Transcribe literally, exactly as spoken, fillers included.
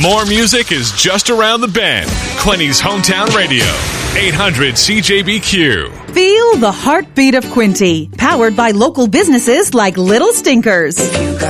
More music is just around the bend. Quinny's Hometown Radio, eight hundred C J B Q. Feel the heartbeat of Quinty, powered by local businesses like Little Stinkers.